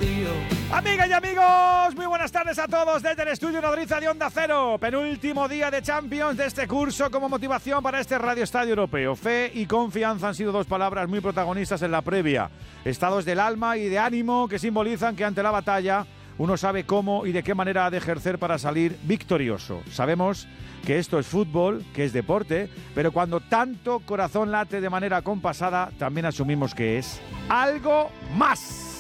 Amigas y amigos, muy buenas tardes a todos desde el estudio Nodriza de Onda Cero. Penúltimo día de Champions de este curso como motivación para este Radio Estadio Europeo. Fe y confianza han sido dos palabras muy protagonistas en la previa. Estados del alma y de ánimo que simbolizan que ante la batalla uno sabe cómo y de qué manera ha de ejercer para salir victorioso. Sabemos que esto es fútbol, que es deporte, pero cuando tanto corazón late de manera compasada, también asumimos que es algo más.